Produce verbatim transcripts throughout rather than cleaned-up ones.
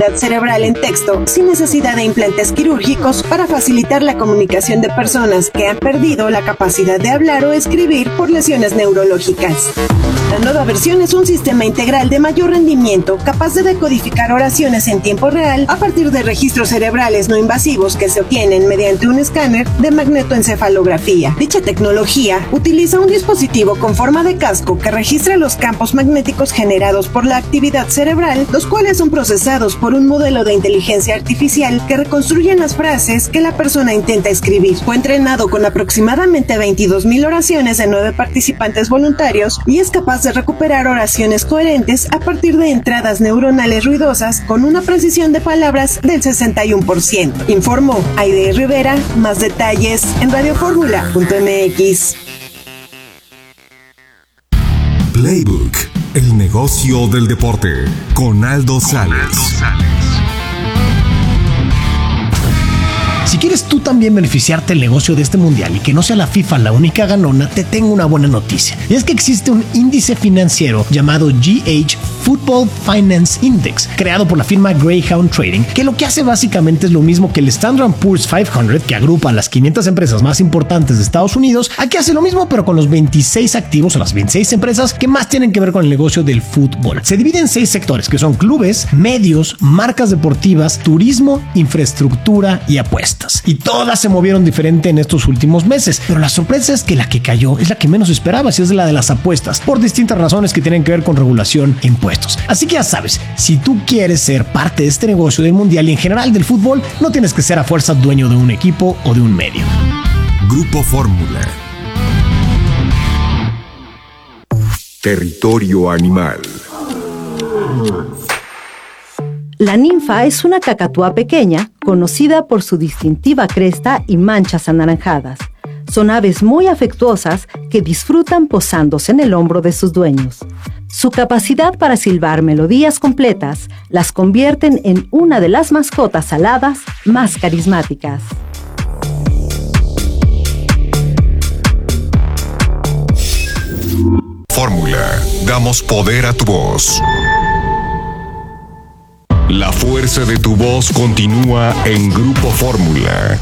actividad cerebral en texto sin necesidad de implantes quirúrgicos para facilitar la comunicación de personas que han perdido la capacidad de hablar o escribir por lesiones neurológicas. La nueva versión es un sistema integral de mayor rendimiento capaz de decodificar oraciones en tiempo real a partir de registros cerebrales no invasivos que se obtienen mediante un escáner de magnetoencefalografía. Dicha tecnología utiliza un dispositivo con forma de casco que registra los campos magnéticos generados por la actividad cerebral, los cuales son procesados por un modelo de inteligencia artificial que reconstruyen las frases que la persona intenta escribir. Fue entrenado con aproximadamente veintidós mil oraciones de nueve participantes voluntarios y es capaz de recuperar oraciones coherentes a partir de entradas neuronales ruidosas con una precisión de palabras del sesenta y uno por ciento. Informó Aide Rivera. Más detalles en radio fórmula punto m x. Playbook, el negocio del deporte, con Aldo Sales. Si quieres tú también beneficiarte del negocio de este mundial y que no sea la FIFA la única ganona, te tengo una buena noticia. Y es que existe un índice financiero llamado G H Football Finance Index, creado por la firma Greyhound Trading, que lo que hace básicamente es lo mismo que el Standard and Poor's quinientos, que agrupa a las quinientas empresas más importantes de Estados Unidos. Aquí hace lo mismo, pero con los veintiséis activos o las veintiséis empresas que más tienen que ver con el negocio del fútbol. Se divide en seis sectores, que son clubes, medios, marcas deportivas, turismo, infraestructura y apuestas. Y todas se movieron diferente en estos últimos meses, pero la sorpresa es que la que cayó es la que menos esperabas, y es la de las apuestas, por distintas razones que tienen que ver con regulación e impuestos. Así que ya sabes, si tú quieres ser parte de este negocio del mundial y en general del fútbol, no tienes que ser a fuerza dueño de un equipo o de un medio. Grupo Fórmula. Territorio animal. La ninfa es una cacatúa pequeña, conocida por su distintiva cresta y manchas anaranjadas. Son aves muy afectuosas que disfrutan posándose en el hombro de sus dueños. Su capacidad para silbar melodías completas las convierten en una de las mascotas aladas más carismáticas. Fórmula. Damos poder a tu voz. La fuerza de tu voz continúa en Grupo Fórmula.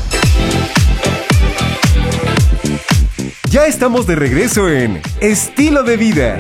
Ya estamos de regreso en Estilo de Vida.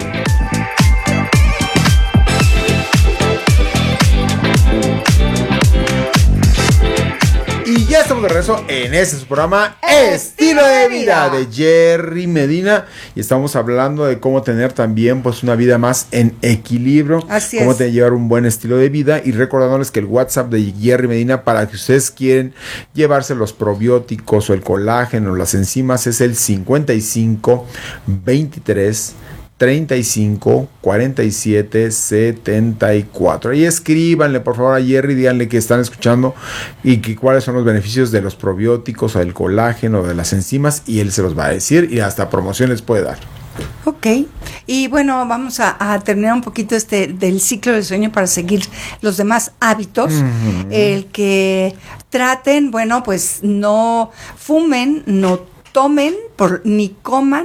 Y ya estamos de regreso en ese su programa Estilo de Vida de Jerry Medina, y estamos hablando de cómo tener también pues una vida más en equilibrio. Así cómo es. te llevar un buen estilo de vida, y recordándoles que el WhatsApp de Jerry Medina para que ustedes quieren llevarse los probióticos o el colágeno o las enzimas es el cincuenta y cinco veintitrés treinta y cinco cuarenta y siete setenta y cuatro. Ahí escríbanle por favor a Jerry, díganle que están escuchando y que cuáles son los beneficios de los probióticos o del colágeno o de las enzimas, y él se los va a decir y hasta promoción les puede dar. Ok, y bueno, vamos a, a terminar un poquito este del ciclo del sueño para seguir los demás hábitos. Uh-huh. El que traten, bueno, pues no fumen, no tomen por, ni coman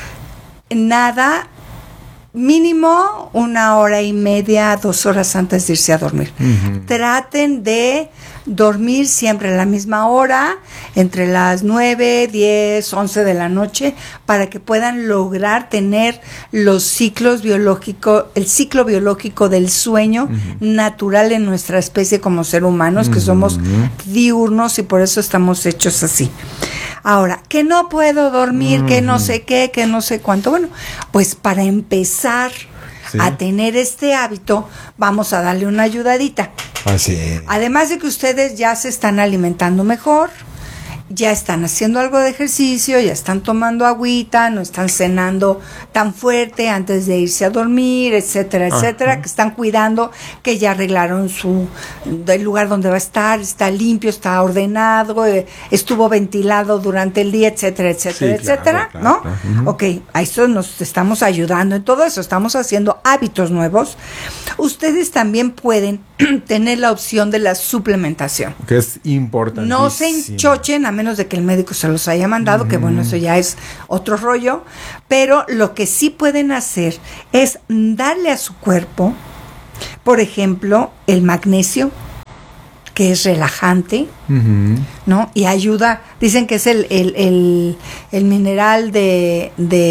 nada mínimo una hora y media, dos horas antes de irse a dormir. Uh-huh. Traten de dormir siempre a la misma hora, entre las nueve, diez, once de la noche, para que puedan lograr tener los ciclos biológicos, el ciclo biológico del sueño uh-huh. natural en nuestra especie como ser humanos, uh-huh. que somos diurnos y por eso estamos hechos así. Ahora, que no puedo dormir, uh-huh. que no sé qué, que no sé cuánto. Bueno, pues para empezar sí. a tener este hábito, vamos a darle una ayudadita. Así. Además de que ustedes ya se están alimentando mejor, ya están haciendo algo de ejercicio, ya están tomando agüita, no están cenando tan fuerte antes de irse a dormir, etcétera, etcétera, Ajá. que están cuidando, que ya arreglaron su el lugar donde va a estar, está limpio, está ordenado, eh, estuvo ventilado durante el día, etcétera, etcétera, sí, etcétera, claro, ¿no? Claro. Uh-huh. Ok, a eso nos estamos ayudando en todo eso, estamos haciendo hábitos nuevos. Ustedes también pueden tener la opción de la suplementación. Que es importante. No se enchochen a menos de que el médico se los haya mandado, mm. que bueno, eso ya es otro rollo, pero lo que sí pueden hacer es darle a su cuerpo, por ejemplo, el magnesio, que es relajante, Ujú. ¿no? Y ayuda, dicen que es el, el, el, el mineral de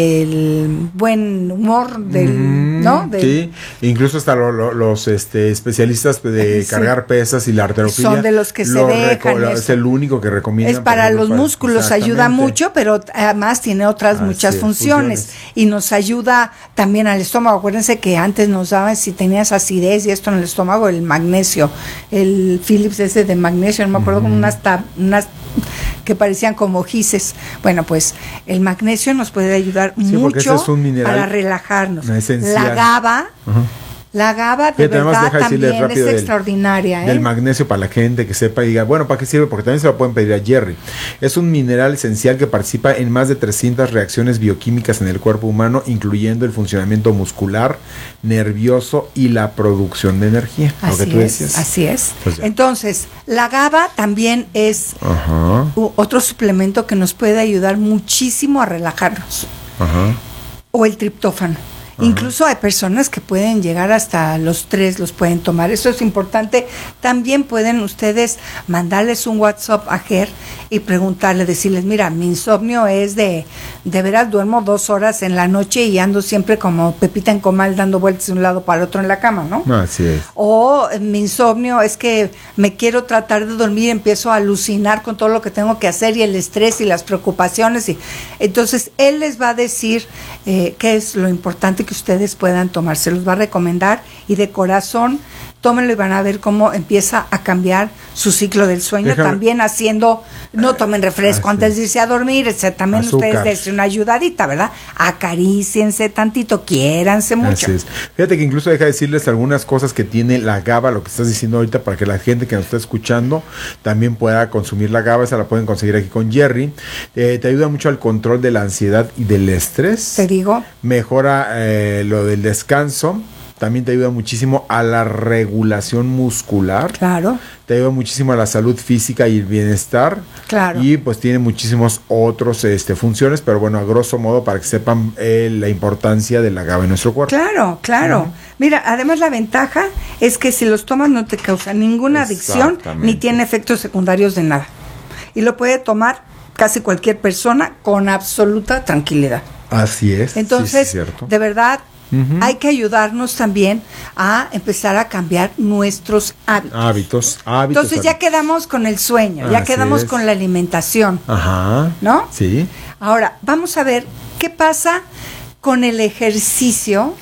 del buen humor, del, Mm, ¿no? Del- sí, incluso hasta lo- lo- los este, especialistas de Sí. cargar pesas y la arterofilia Son de los que se lo dejan reco- eso. es el único que recomiendan. Es para por ejemplo, los para- músculos, ayuda exactamente. mucho, pero además tiene otras Así muchas es, funciones. funciones. Y nos ayuda también al estómago. Acuérdense que antes nos daban, si tenías acidez y esto en el estómago, el magnesio, el Philips ese de magnesio, no me acuerdo, como unas, tab- unas que parecían como gises. Bueno, pues el magnesio nos puede ayudar Sí, porque ese mucho es un mineral para relajarnos. esencial. La GABA, Ajá. la GABA de Fíjate, nada más verdad deja decirles también es rápido del- extraordinaria. ¿eh? Del magnesio para la gente que sepa y diga, bueno, ¿para qué sirve? Porque también se lo pueden pedir a Jerry. Es un mineral esencial que participa en más de trescientas reacciones bioquímicas en el cuerpo humano, incluyendo el funcionamiento muscular, nervioso y la producción de energía. Lo Así que tú es, decías. así es. Pues ya. Entonces, la GABA también es Ajá, u- otro suplemento que nos puede ayudar muchísimo a relajarnos. ajá. O el triptófano. Incluso hay personas que pueden llegar hasta los tres, los pueden tomar. Eso es importante. También pueden ustedes mandarles un WhatsApp a Ger y preguntarle, decirles, mira, mi insomnio es de, de veras duermo dos horas en la noche y ando siempre como Pepita en comal dando vueltas de un lado para el otro en la cama, ¿no? Así es. O eh, mi insomnio es que me quiero tratar de dormir, empiezo a alucinar con todo lo que tengo que hacer y el estrés y las preocupaciones. Y entonces él les va a decir eh, qué es lo importante que ustedes puedan tomar. Se los va a recomendar y de corazón tómenlo y van a ver cómo empieza a cambiar su ciclo del sueño. Déjame- También haciendo, no tomen refresco Así antes es. de irse a dormir, etcétera. También Azúcar. ustedes dense una ayudadita, ¿verdad? Acaríciense tantito, quiéranse mucho. Así es. Fíjate que incluso deja decirles algunas cosas que tiene la GABA, lo que estás diciendo ahorita, para que la gente que nos está escuchando también pueda consumir la GABA. Esa la pueden conseguir aquí con Jerry. Eh, te ayuda mucho al control de la ansiedad y del estrés. Te digo. Mejora eh, lo del descanso. También te ayuda muchísimo a la regulación muscular. Claro. Te ayuda muchísimo a la salud física y el bienestar. Claro. Y pues tiene muchísimos otros este, funciones, pero bueno, a grosso modo para que sepan eh, la importancia de la GABA en nuestro cuerpo. Claro, claro. Mira, además la ventaja es que si los tomas no te causa ninguna adicción Exactamente. ni tiene efectos secundarios de nada. Y lo puede tomar casi cualquier persona con absoluta tranquilidad. Así es. Entonces, sí, sí, cierto. de verdad, Ujú. hay que ayudarnos también a empezar a cambiar nuestros hábitos. Hábitos, hábitos. Entonces ya quedamos con el sueño, ya Así quedamos es. con la alimentación, Ajá. ¿no? Sí. Ahora, vamos a ver qué pasa con el ejercicio.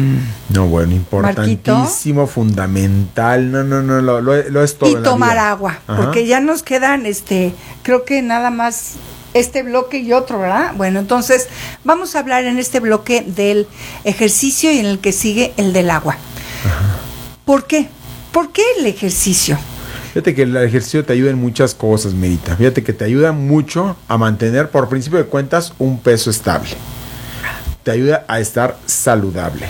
No, bueno, importantísimo, fundamental. No, no, no, lo, lo, lo es todo. Y en la tomar vida. agua, Ajá. porque ya nos quedan, este, creo que nada más este bloque y otro, ¿verdad? Bueno, entonces vamos a hablar en este bloque del ejercicio y en el que sigue el del agua. ¿Por qué? ¿Por qué el ejercicio? Fíjate que el ejercicio te ayuda en muchas cosas, Merita. Fíjate que te ayuda mucho a mantener, por principio de cuentas, un peso estable. Te ayuda a estar saludable.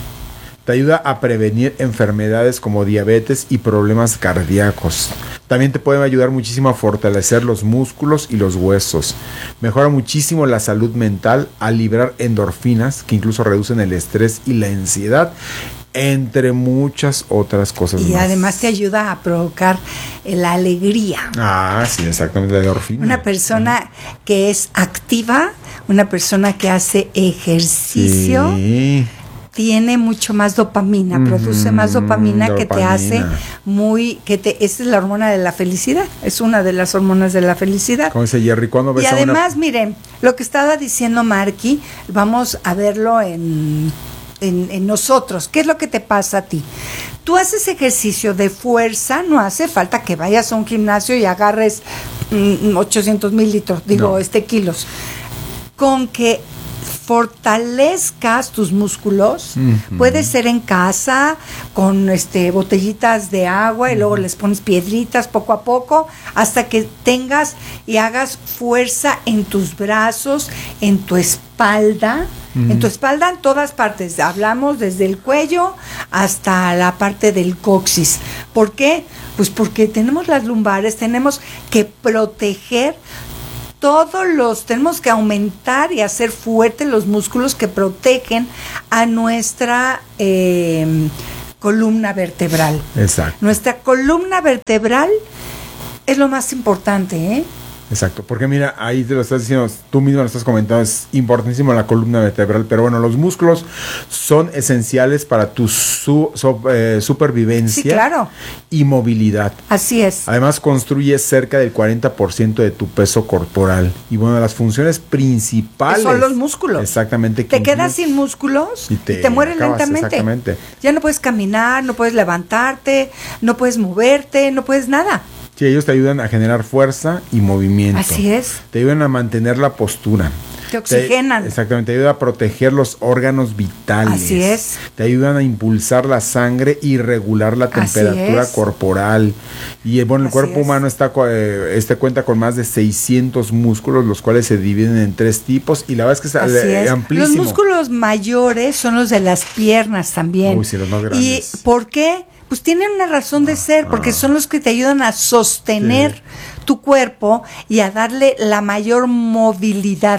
Te ayuda a prevenir enfermedades como diabetes y problemas cardíacos. También te puede ayudar muchísimo a fortalecer los músculos y los huesos. Mejora muchísimo la salud mental al liberar endorfinas que incluso reducen el estrés y la ansiedad, entre muchas otras cosas Y más. además te ayuda a provocar eh, la alegría. Ah, sí, exactamente, la endorfina. Una persona que es activa, una persona que hace ejercicio, Sí. tiene mucho más dopamina, Ujú, produce más dopamina, que te dopamina. hace muy, que te, esa es la hormona de la felicidad, es una de las hormonas de la felicidad. Como dice Jerry, ¿cuándo ves Y a una- además, miren, lo que estaba diciendo Marky, vamos a verlo en, en, en nosotros. ¿Qué es lo que te pasa a ti? Tú haces ejercicio de fuerza, no hace falta que vayas a un gimnasio y agarres mm, ochocientos mil litros, digo, No. este kilos. Con que fortalezcas tus músculos, Ujú. puede ser en casa con este botellitas de agua y luego les pones piedritas poco a poco hasta que tengas y hagas fuerza en tus brazos, en tu espalda, en tu espalda en todas partes. Hablamos desde el cuello hasta la parte del coxis. ¿Por qué? Pues porque tenemos las lumbares, tenemos que proteger todos los, tenemos que aumentar y hacer fuertes los músculos que protegen a nuestra eh, columna vertebral. Exacto. Nuestra columna vertebral es lo más importante, ¿eh? Exacto, porque mira, ahí te lo estás diciendo, tú mismo lo estás comentando, es importantísimo la columna vertebral, pero bueno, los músculos son esenciales para tu su, su, eh, supervivencia, sí, claro, y movilidad. Así es. Además, construye cerca del cuarenta por ciento de tu peso corporal. Y bueno, las funciones principales son los músculos. Exactamente. Te quedas sin músculos y te, y te mueres acabas, lentamente. Exactamente. Ya no puedes caminar, no puedes levantarte, no puedes moverte, no puedes nada. Sí, ellos te ayudan a generar fuerza y movimiento. Así es. Te ayudan a mantener la postura. Te oxigenan. Te, exactamente, te ayuda a proteger los órganos vitales. Así es. Te ayudan a impulsar la sangre y regular la temperatura corporal. Y bueno, el Así cuerpo es. humano está eh, este cuenta con más de seiscientos músculos, los cuales se dividen en tres tipos. Y la verdad es que es, eh, es amplísimo. Los músculos mayores son los de las piernas también. Uy, sí, los más grandes. ¿Y por qué? Pues tienen una razón de ser, porque ah. son los que te ayudan a sostener sí. tu cuerpo y a darle la mayor movilidad.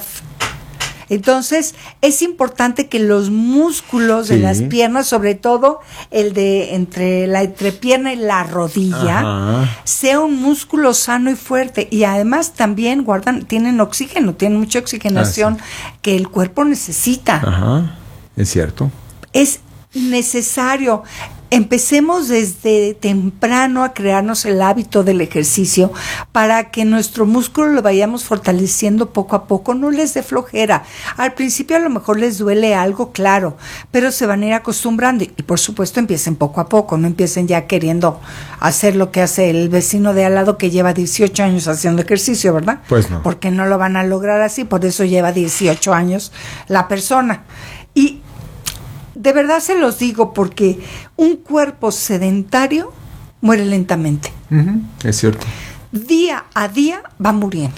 Entonces, es importante que los músculos sí. de las piernas, sobre todo el de entre la entrepierna y la rodilla, Ajá. sea un músculo sano y fuerte. Y además también guardan, tienen oxígeno, tienen mucha oxigenación ah, sí. que el cuerpo necesita. Ajá, es cierto. Es necesario. Empecemos desde temprano a crearnos el hábito del ejercicio para que nuestro músculo lo vayamos fortaleciendo poco a poco, no les dé flojera. Al principio a lo mejor les duele algo, claro, pero se van a ir acostumbrando y, y por supuesto empiecen poco a poco, no empiecen ya queriendo hacer lo que hace el vecino de al lado que lleva dieciocho años haciendo ejercicio, ¿verdad? Pues no. Porque no lo van a lograr así, por eso lleva dieciocho años la persona. Y de verdad se los digo porque un cuerpo sedentario muere lentamente. Uh-huh. Es cierto. Día a día va muriendo.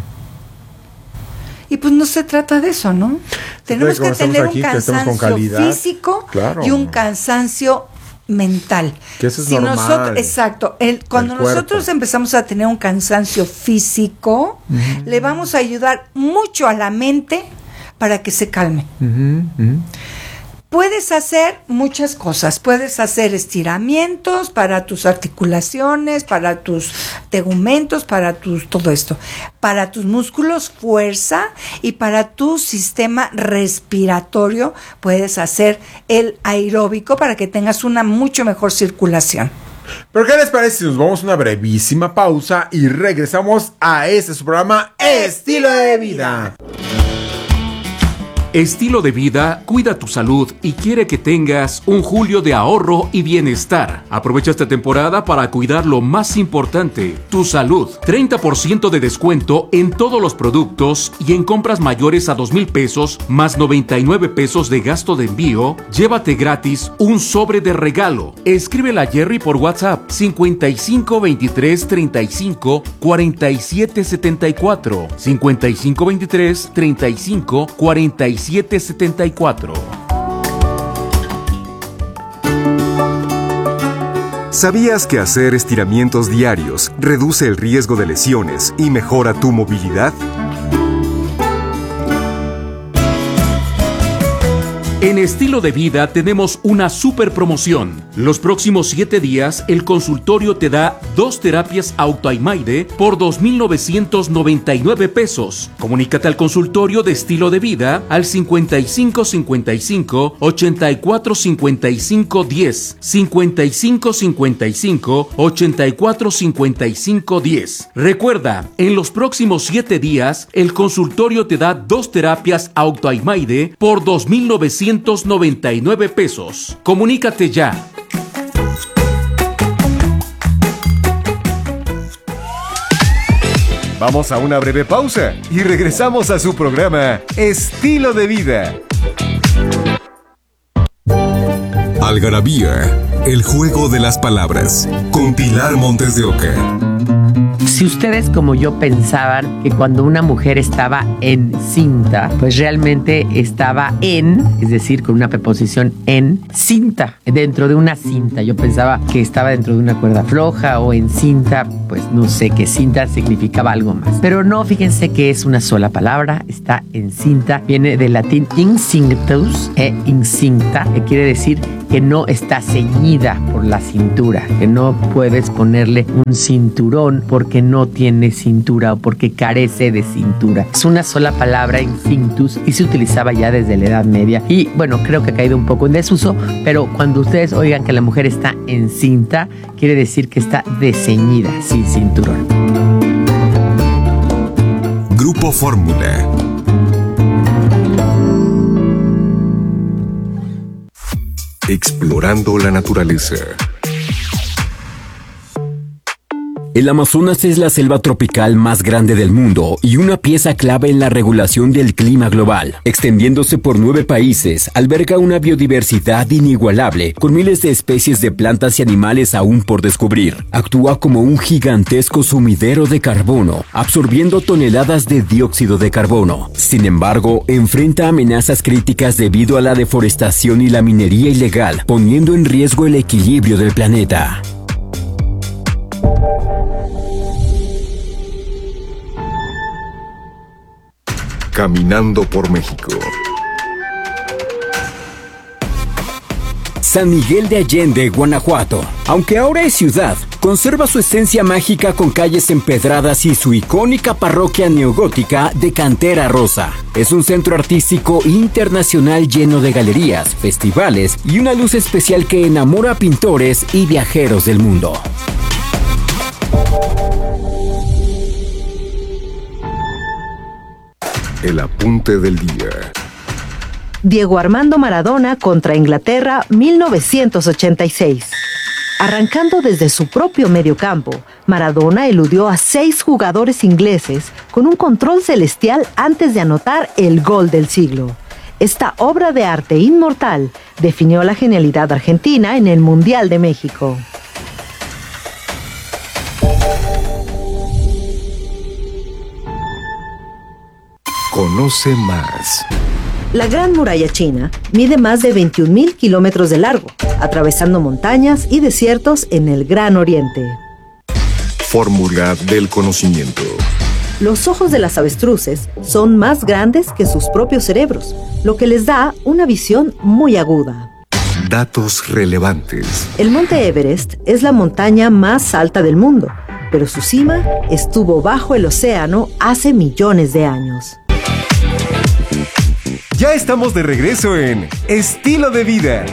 Y pues no se trata de eso, ¿no? Tenemos que tener un cansancio físico claro. y un cansancio mental. Que eso es si normal. Nosotros, exacto. El, cuando el nosotros empezamos a tener un cansancio físico, uh-huh. le vamos a ayudar mucho a la mente para que se calme. Uh-huh. Uh-huh. Puedes hacer muchas cosas, puedes hacer estiramientos para tus articulaciones, para tus tegumentos, para tus todo esto, para tus músculos, fuerza, y para tu sistema respiratorio puedes hacer el aeróbico para que tengas una mucho mejor circulación. ¿Pero qué les parece si nos vamos a una brevísima pausa y regresamos a este su programa Estilo de Vida? Estilo de Vida cuida tu salud y quiere que tengas un julio de ahorro y bienestar. Aprovecha esta temporada para cuidar lo más importante, tu salud. treinta por ciento de descuento en todos los productos y en compras mayores a dos mil pesos más noventa y nueve pesos de gasto de envío. Llévate gratis un sobre de regalo. Escríbele a Jerry por WhatsApp cincuenta y cinco veintitrés treinta y cinco cuarenta y siete setenta y cuatro cincuenta y cinco veintitrés treinta y cinco cuarenta y siete setenta y cuatro. ¿Sabías que hacer estiramientos diarios reduce el riesgo de lesiones y mejora tu movilidad? En Estilo de Vida tenemos una super promoción. Los próximos siete días, el consultorio te da dos terapias Autoimaide por dos mil novecientos noventa y nueve pesos. Comunícate al consultorio de Estilo de Vida al cincuenta y cinco cincuenta y cinco ochenta y cuatro cincuenta y cinco diez, cincuenta y cinco cincuenta y cinco ochenta y cuatro cincuenta y cinco diez. Recuerda, en los próximos siete días, el consultorio te da dos terapias Autoimaide por dos mil novecientos noventa y nueve pesos. Comunícate ya. Vamos a una breve pausa y regresamos a su programa Estilo de Vida. Algarabía, el juego de las palabras, con Pilar Montes de Oca. Si ustedes como yo pensaban que cuando una mujer estaba encinta, pues realmente estaba en, es decir, con una preposición en, cinta, dentro de una cinta. Yo pensaba que estaba dentro de una cuerda floja o en cinta, pues no sé, que cinta significaba algo más. Pero no, fíjense que es una sola palabra, está encinta, viene del latín incinctus e incinta, que quiere decir que no está ceñida por la cintura, que no puedes ponerle un cinturón porque no tiene cintura o porque carece de cintura. Es una sola palabra, infinctus, y se utilizaba ya desde la Edad Media. Y bueno, creo que ha caído un poco en desuso, pero cuando ustedes oigan que la mujer está encinta, quiere decir que está desceñida, sin cinturón. Grupo Fórmula. Explorando la naturaleza. El Amazonas es la selva tropical más grande del mundo y una pieza clave en la regulación del clima global. Extendiéndose por nueve países, alberga una biodiversidad inigualable, con miles de especies de plantas y animales aún por descubrir. Actúa como un gigantesco sumidero de carbono, absorbiendo toneladas de dióxido de carbono. Sin embargo, enfrenta amenazas críticas debido a la deforestación y la minería ilegal, poniendo en riesgo el equilibrio del planeta. Caminando por México. San Miguel de Allende, Guanajuato. Aunque ahora es ciudad, conserva su esencia mágica con calles empedradas y su icónica parroquia neogótica de cantera rosa. Es un centro artístico internacional lleno de galerías, festivales y una luz especial que enamora a pintores y viajeros del mundo. El apunte del día. Diego Armando Maradona contra Inglaterra, mil novecientos ochenta y seis. Arrancando desde su propio mediocampo, Maradona eludió a seis jugadores ingleses con un control celestial antes de anotar el gol del siglo. Esta obra de arte inmortal definió la genialidad argentina en el Mundial de México. Conoce más. La Gran Muralla China mide más de veintiún mil kilómetros de largo, atravesando montañas y desiertos en el Gran Oriente. Fórmula del conocimiento. Los ojos de las avestruces son más grandes que sus propios cerebros, lo que les da una visión muy aguda. Datos relevantes. El Monte Everest es la montaña más alta del mundo, pero su cima estuvo bajo el océano hace millones de años. Ya estamos de regreso en Estilo de Vida.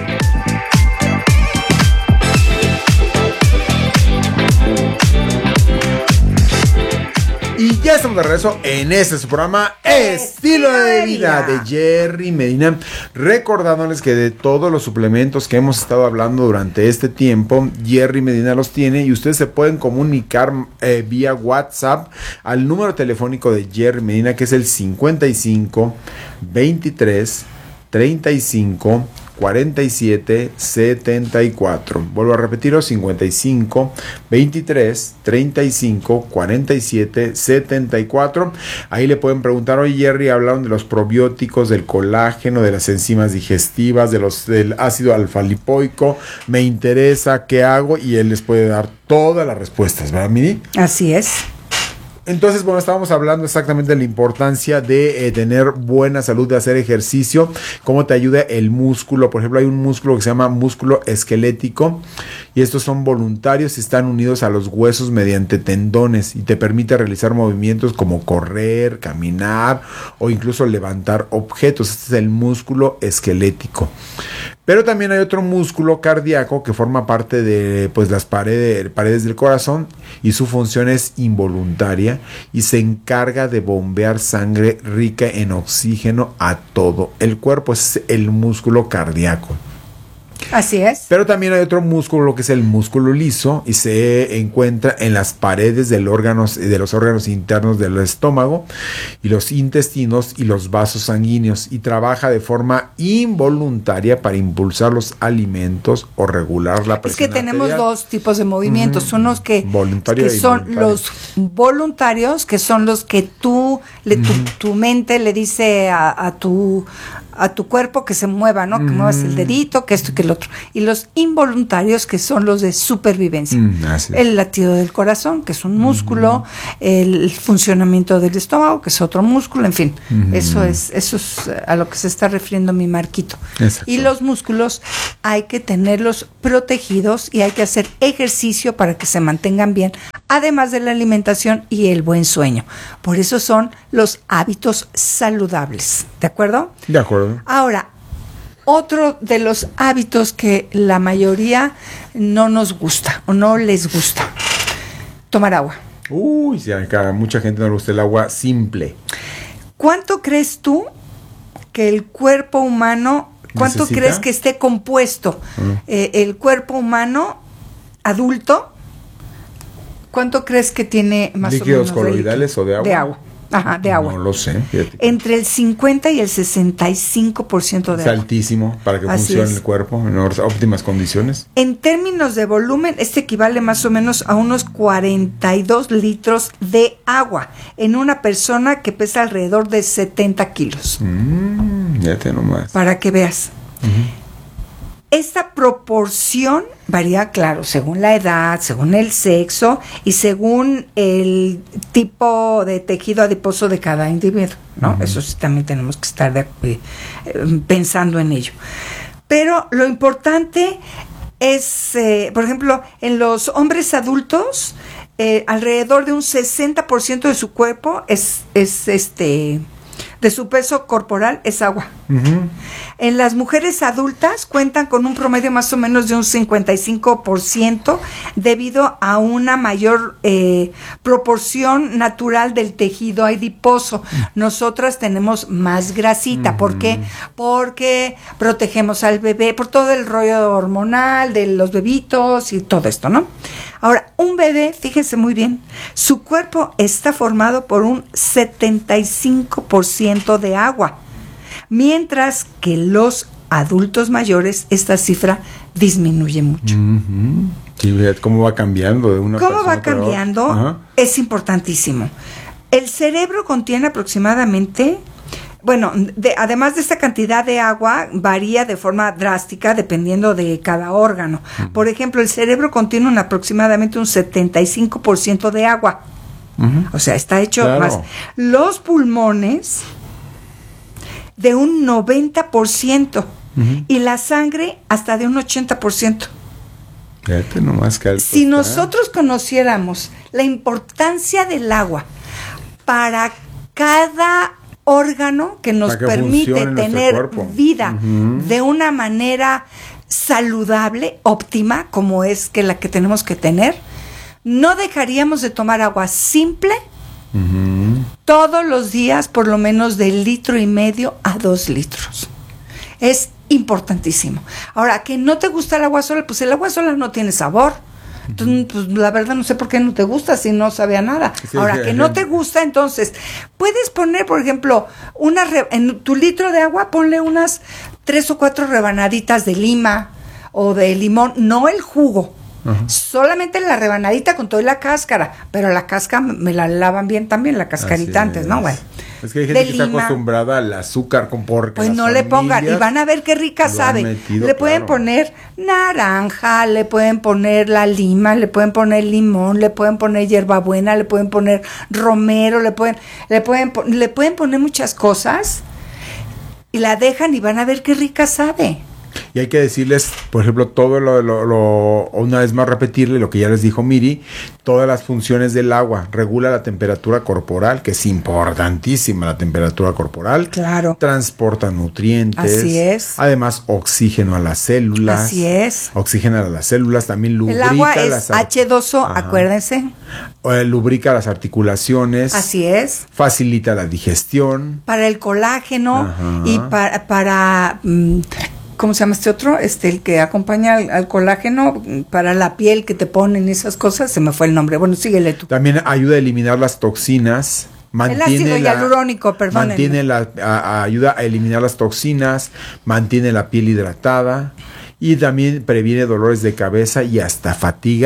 Y ya estamos de regreso en este su programa Estilo de Vida de Jerry Medina, recordándoles que de todos los suplementos que hemos estado hablando durante este tiempo, Jerry Medina los tiene y ustedes se pueden comunicar eh, vía WhatsApp al número telefónico de Jerry Medina, que es el cincuenta y cinco, veintitrés, treinta y cinco, cuarenta y siete, setenta y cuatro. Vuelvo a repetirlo, cincuenta y cinco, veintitrés, treinta y cinco, cuarenta y siete, setenta y cuatro. Ahí le pueden preguntar, oye Jerry, hablaron de los probióticos, del colágeno, de las enzimas digestivas, de los, del ácido alfa-lipoico, me interesa, ¿qué hago? Y él les puede dar todas las respuestas, ¿verdad, Mini? Así es. Entonces, bueno, estábamos hablando exactamente de la importancia de eh, tener buena salud, de hacer ejercicio, cómo te ayuda el músculo. Por ejemplo, hay un músculo que se llama músculo esquelético y estos son voluntarios y están unidos a los huesos mediante tendones y te permite realizar movimientos como correr, caminar o incluso levantar objetos. Este es el músculo esquelético. Pero también hay otro músculo cardíaco que forma parte de pues, las paredes, paredes del corazón y su función es involuntaria y se encarga de bombear sangre rica en oxígeno a todo el cuerpo. Es el músculo cardíaco. Así es. Pero también hay otro músculo que es el músculo liso y se encuentra en las paredes del órgano, de los órganos internos del estómago y los intestinos y los vasos sanguíneos y trabaja de forma involuntaria para impulsar los alimentos o regular la presión. Es que tenemos arterial. Dos tipos de movimientos, mm, unos que, voluntario que son los voluntarios, que son los que tú, le, tu, mm. tu mente le dice a, a tu a tu cuerpo que se mueva, ¿no? Que mm. muevas el dedito, que esto y que el otro. Y los involuntarios, que son los de supervivencia. Mm, el latido del corazón, que es un músculo, mm. el funcionamiento del estómago, que es otro músculo, en fin. Mm. Eso es, eso es a lo que se está refiriendo mi Marquito. Exacto. Y los músculos hay que tenerlos protegidos y hay que hacer ejercicio para que se mantengan bien, además de la alimentación y el buen sueño. Por eso son los hábitos saludables. ¿De acuerdo? De acuerdo. Ahora, otro de los hábitos que la mayoría no nos gusta o no les gusta, tomar agua. Uy, sí, a mucha gente no le gusta el agua simple. ¿Cuánto crees tú que el cuerpo humano, cuánto ¿necesita? crees que esté compuesto uh-huh. eh, el cuerpo humano adulto? ¿Cuánto crees que tiene más líquidos o menos coloidales o de agua? De agua. Ajá, de agua. No lo sé. Fíjate. Entre el cincuenta y el sesenta y cinco por ciento de es agua. Es altísimo para que Así funcione es. el cuerpo en óptimas condiciones. En términos de volumen, este equivale más o menos a unos cuarenta y dos litros de agua en una persona que pesa alrededor de setenta kilos. Mm, ya te nomás. Para que veas. Uh-huh. Esta proporción varía, claro, según la edad, según el sexo y según el tipo de tejido adiposo de cada individuo, ¿no? Uh-huh. Eso sí también tenemos que estar de, eh, pensando en ello. Pero lo importante es, eh, por ejemplo, en los hombres adultos, eh, alrededor de un sesenta por ciento de su cuerpo es, es este... de su peso corporal es agua. Uh-huh. En las mujeres adultas cuentan con un promedio más o menos de un cincuenta y cinco por ciento debido a una mayor eh, proporción natural del tejido adiposo. Uh-huh. Nosotras tenemos más grasita. Uh-huh. ¿Por qué? Porque protegemos al bebé por todo el rollo hormonal de los bebitos y todo esto, ¿no? Ahora, un bebé, fíjense muy bien, su cuerpo está formado por un setenta y cinco por ciento de agua, mientras que los adultos mayores esta cifra disminuye mucho. Uh-huh. Sí, ¿cómo va cambiando de una persona? ¿Cómo va cambiando? Uh-huh. Es importantísimo. El cerebro contiene aproximadamente... Bueno, de, además de esta cantidad de agua, varía de forma drástica dependiendo de cada órgano. Uh-huh. Por ejemplo, el cerebro contiene un, aproximadamente un setenta y cinco por ciento de agua. Uh-huh. O sea, está hecho claro. más. Los pulmones de un noventa por ciento uh-huh. y la sangre hasta de un ochenta por ciento. Fíjate nomás que alto si está. Nosotros conociéramos la importancia del agua para cada órgano que nos que permite tener vida uh-huh. de una manera saludable, óptima, como es que la que tenemos que tener, no dejaríamos de tomar agua simple uh-huh. todos los días, por lo menos de litro y medio a dos litros. Es importantísimo. Ahora, que no te gusta el agua sola, pues el agua sola no tiene sabor. Entonces, pues la verdad no sé por qué no te gusta si no sabe a nada. Sí, Ahora, sí, que sí. no te gusta, entonces, puedes poner, por ejemplo, una re- en tu litro de agua, ponle unas tres o cuatro rebanaditas de lima o de limón, no el jugo. Uh-huh. Solamente la rebanadita con toda la cáscara, pero la cáscara me la lavan bien también, la cascarita antes, ¿no? Bueno, es que hay gente que lima. Está acostumbrada al azúcar con porca. Pues no le pongan, y van a ver qué rica sabe. Metido, le pueden claro. poner naranja, le pueden poner la lima, le pueden poner limón, le pueden poner hierbabuena, le pueden poner romero, le pueden, le pueden, le pueden poner muchas cosas y la dejan y van a ver qué rica sabe. Y hay que decirles, por ejemplo, todo lo, lo, lo, una vez más repetirle lo que ya les dijo Miri, todas las funciones del agua, regula la temperatura corporal, que es importantísima la temperatura corporal. Claro. Transporta nutrientes. Así es. Además, oxígeno a las células. Así es. Oxígeno a las células, también lubrica. El agua es las hache dos o, Ajá. acuérdense. Eh, lubrica las articulaciones. Así es. Facilita la digestión. Para el colágeno Ajá. y para... para mm, ¿cómo se llama este otro? Este, el que acompaña al, al colágeno para la piel que te ponen esas cosas, se me fue el nombre. Bueno, síguele tú. También ayuda a eliminar las toxinas. Mantiene el ácido la, hialurónico, perdón. Mantiene la, a, a, ayuda a eliminar las toxinas, mantiene la piel hidratada y también previene dolores de cabeza y hasta fatiga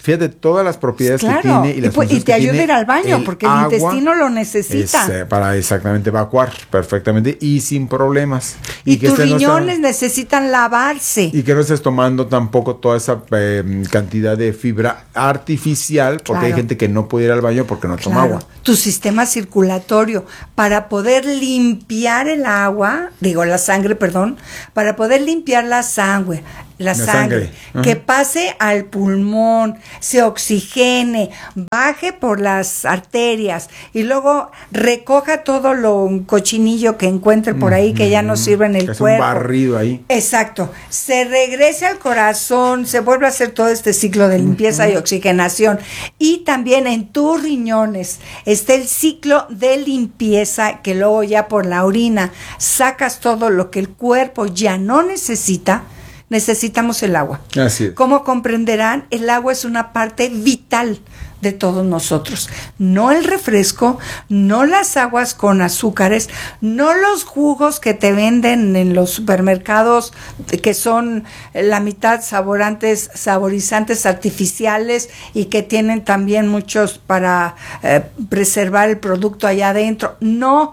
fíjate todas las propiedades claro. que tiene y las y, pues, y te ayuda a ir al baño el porque el agua intestino lo necesita. Es, eh, para exactamente evacuar perfectamente y sin problemas. Y, y que tus este riñones no esté, necesitan lavarse. Y que no estés tomando tampoco toda esa eh, cantidad de fibra artificial, porque claro. hay gente que no puede ir al baño porque no claro. toma agua. Tu sistema circulatorio, para poder limpiar el agua, digo la sangre, perdón, para poder limpiar la sangre, la, la sangre, sangre. que pase al pulmón, se oxigene, baje por las arterias y luego recoja todo lo cochinillo que encuentre por ahí, mm-hmm. que ya no sirve en el que es cuerpo. Un barrido ahí. Exacto. Se regrese al corazón, se vuelve a hacer todo este ciclo de limpieza mm-hmm. y oxigenación. Y también en tus riñones está el ciclo de limpieza que luego ya por la orina sacas todo lo que el cuerpo ya no necesita. Necesitamos el agua. Así es. Como comprenderán, el agua es una parte vital de todos nosotros. No el refresco, no las aguas con azúcares, no los jugos que te venden en los supermercados que son la mitad saborantes, saborizantes artificiales y que tienen también muchos para eh, preservar el producto allá adentro. No.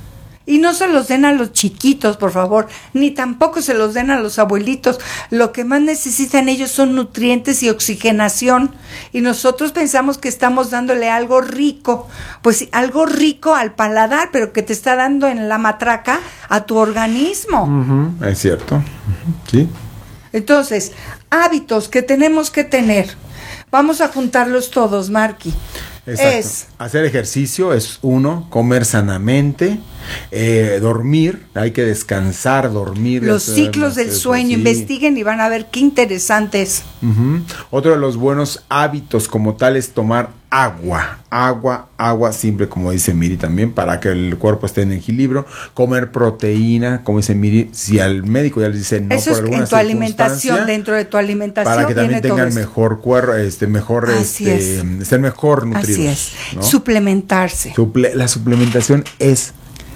Y no se los den a los chiquitos, por favor, ni tampoco se los den a los abuelitos. Lo que más necesitan ellos son nutrientes y oxigenación. Y nosotros pensamos que estamos dándole algo rico, pues algo rico al paladar, pero que te está dando en la matraca a tu organismo. Uh-huh. Es cierto. Uh-huh. Sí. Entonces, hábitos que tenemos que tener. Vamos a juntarlos todos, Marky. Exacto. Es hacer ejercicio es uno, comer sanamente, eh, dormir, hay que descansar, dormir. Los ciclos del sueño, sí. Investiguen y van a ver qué interesante es. Uh-huh. Otro de los buenos hábitos como tal es tomar agua, agua, agua simple, como dice Miri también, para que el cuerpo esté en equilibrio. Comer proteína, como dice Miri, si al médico ya les dice no eso por es alguna en tu alimentación, dentro de tu alimentación. Para que también tengan todo mejor cuerpo, este, mejor, Así este, es. estén mejor nutridos. Así es. ¿No? Suplementarse. Suple- la suplementación es